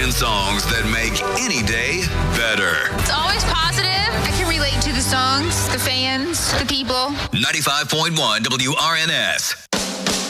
10 songs that make any day better. It's always positive. I can relate to the songs, the fans, the people. 95.1 WRNS.